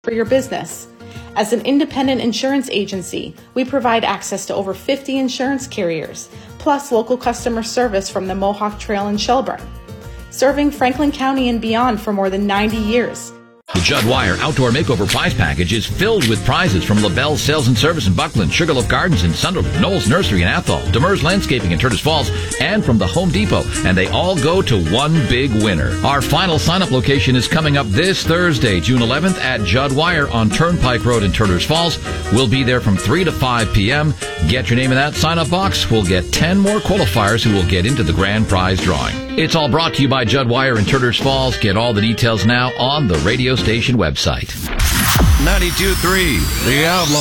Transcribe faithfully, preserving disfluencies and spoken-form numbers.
for your business. As an independent insurance agency, we provide access to over fifty insurance carriers, plus local customer service from the Mohawk Trail in Shelburne, serving Franklin County and beyond for more than ninety years. The Judd Wire Outdoor Makeover Prize Package is filled with prizes from LaBelle Sales and Service in Buckland, Sugarloaf Gardens in Sunderland, Knowles Nursery in Athol, Demers Landscaping in Turtis Falls, and from the Home Depot, and they all go to one big winner. Our final sign-up location is coming up this Thursday, June eleventh at Judd Wire on Turnpike Road in Turtis Falls. We'll be there from three to five p.m. Get your name in that sign-up box. We'll get ten more qualifiers who will get into the grand prize drawing. It's all brought to you by Judd Wire in Turtis Falls. Get all the details now on the radio station website. ninety-two point three The Outlaw.